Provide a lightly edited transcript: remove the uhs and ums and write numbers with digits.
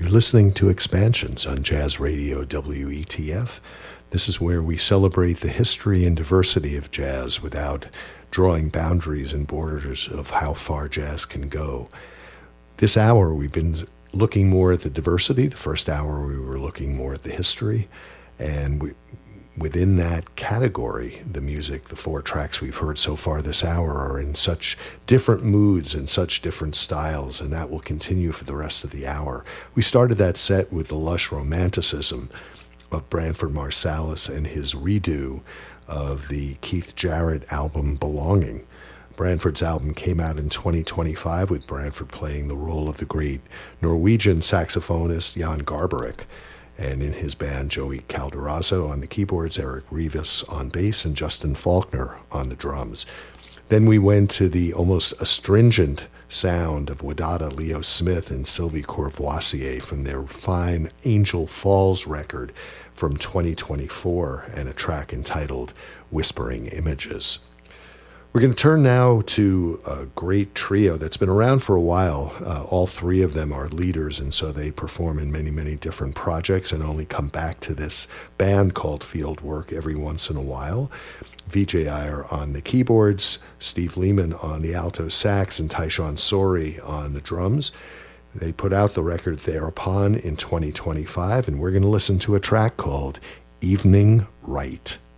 You're listening to Expansions on Jazz Radio WETF. This is where we celebrate the history and diversity of jazz without drawing boundaries and borders of how far jazz can go. This hour, we've been looking more at the diversity. The first hour, we were looking more at the history. And within that category, the music, the 4 tracks we've heard so far this hour are in such different moods and such different styles, and that will continue for the rest of the hour. We started that set with the lush romanticism of Branford Marsalis and his redo of the Keith Jarrett album Belonging. Branford's album came out in 2025 with Branford playing the role of the great Norwegian saxophonist Jan Garbarek, and in his band Joey Calderazzo on the keyboards, Eric Rivas on bass, and Justin Faulkner on the drums. Then we went to the almost astringent sound of Wadada Leo Smith and Sylvie Courvoisier from their fine Angel Falls record from 2024, and a track entitled Whispering Images. We're going to turn now to a great trio that's been around for a while. All 3 of them are leaders, and so they perform in many, many different projects and only come back to this band called Fieldwork every once in a while. Vijay Iyer on the keyboards, Steve Lehman on the alto sax, and Tyshawn Sorey on the drums. They put out the record Thereupon in 2025, and we're going to listen to a track called Evening Right.